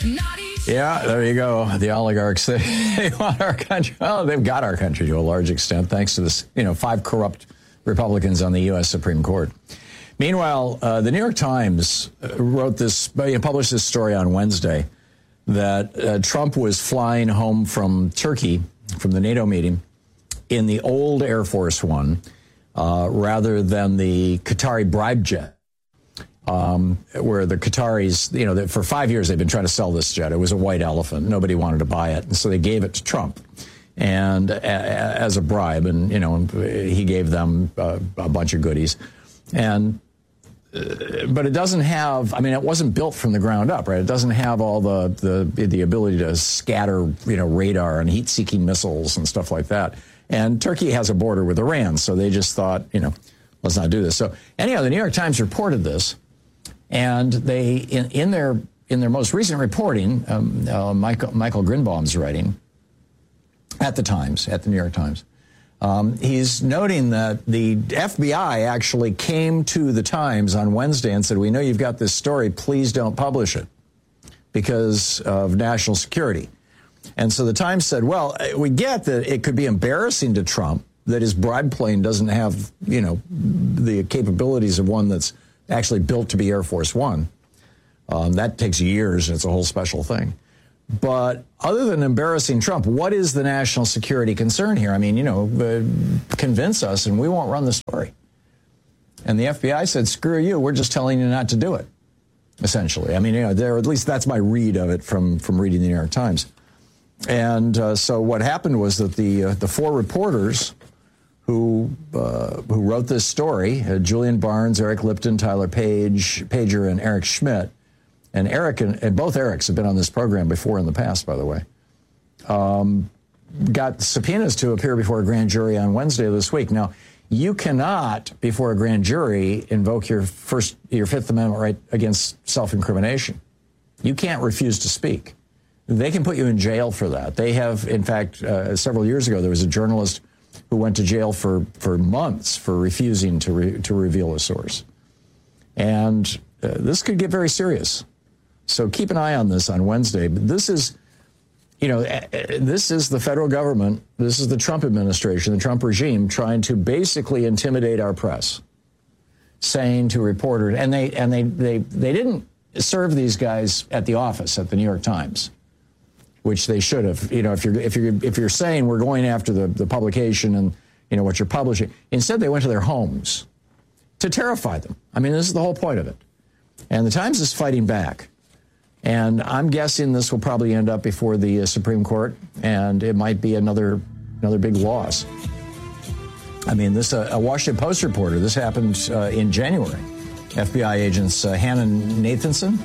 Yeah, there you go. The oligarchs, they want our country. Well, they've got our country to a large extent, thanks to this, 5 corrupt Republicans on the U.S. Supreme Court. Meanwhile, the New York Times published this story on Wednesday that Trump was flying home from Turkey, from the NATO meeting, in the old Air Force One, rather than the Qatari bribe jet. Where the Qataris, for 5 years they've been trying to sell this jet. It was a white elephant. Nobody wanted to buy it. And so they gave it to Trump and as a bribe. And, he gave them a bunch of goodies. And but it doesn't have, it wasn't built from the ground up, right? It doesn't have all the ability to scatter, radar and heat-seeking missiles and stuff like that. And Turkey has a border with Iran. So they just thought, let's not do this. So anyhow, the New York Times reported this. And they, in their most recent reporting, Michael Grinbaum's writing at the New York Times, he's noting that the FBI actually came to the Times on Wednesday and said, "We know you've got this story. Please don't publish it because of national security." And so the Times said, "Well, we get that it could be embarrassing to Trump that his bribe plane doesn't have, the capabilities of one that's actually built to be Air Force One. That takes years, and it's a whole special thing. But other than embarrassing Trump, what is the national security concern here? Convince us, and we won't run the story." And the FBI said, "Screw you, we're just telling you not to do it," essentially. At least that's my read of it from reading the New York Times. And so what happened was that the 4 reporters who wrote this story, Julian Barnes, Eric Lipton, Tyler Pager, and Eric Schmidt. And Eric and both Erics have been on this program before in the past, by the way, got subpoenas to appear before a grand jury on Wednesday of this week. Now, you cannot, before a grand jury, invoke your Fifth Amendment right against self-incrimination. You can't refuse to speak. They can put you in jail for that. They have, in fact, several years ago, there was a journalist who went to jail for months for refusing to reveal a source. And this could get very serious. So keep an eye on this on Wednesday. But this is, this is the federal government, this is the Trump administration, the Trump regime trying to basically intimidate our press, saying to reporters, and they didn't serve these guys at the office at the New York Times, which they should have. If you're saying we're going after the publication and what you're publishing, instead they went to their homes to terrify them. This is the whole point of it. And the Times is fighting back. And I'm guessing this will probably end up before the Supreme Court, and it might be another big loss. This a Washington Post reporter. This happened in January. FBI agents Hannah Nathanson.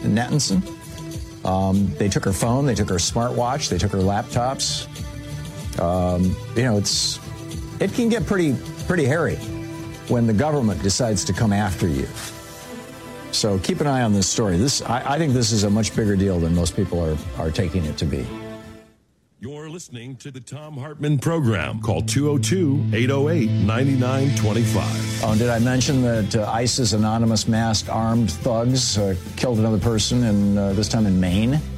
They took her phone, they took her smartwatch, they took her laptops. It can get pretty hairy when the government decides to come after you. So keep an eye on this story. I think this is a much bigger deal than most people are taking it to be. You're listening to the Thom Hartmann Program. Call 202-808-9925. Oh, did I mention that ISIS anonymous masked armed thugs killed another person, this time in Maine?